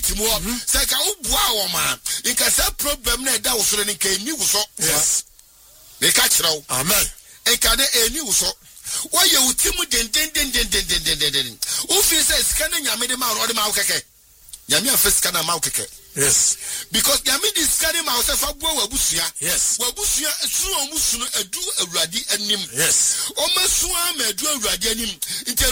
community mo say ka ubua wo ma nka say problem na da wo so ne nka ni wo so yes me ka kira wo amen nka de eni wo so wo ye utimu den wo fi say sika na nyame de ma ro de ma wo keke nyame afesika na ma wo keke yes because nyame de sika de ma wo say fa bua wa busua yes wa busua su o musu no adu awurade anim yes o masu ama adu awurade anim nti